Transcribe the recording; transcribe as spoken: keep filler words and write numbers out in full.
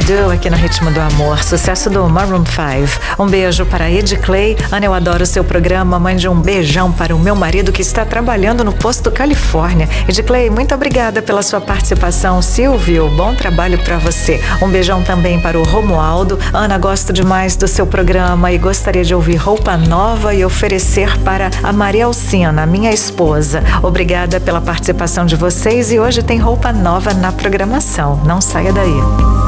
Do aqui no Ritmo do Amor, sucesso do Maroon five. Um beijo para Ed Clay. Ana, eu adoro o seu programa. Mande um beijão para o meu marido que está trabalhando no posto Califórnia. Ed Clay, muito obrigada pela sua participação. Silvio, bom trabalho para você. Um beijão também para o Romualdo. Ana, gosto demais do seu programa e gostaria de ouvir Roupa Nova e oferecer para a Maria Alcina, minha esposa. Obrigada pela participação de vocês e hoje tem Roupa Nova na programação. Não saia daí.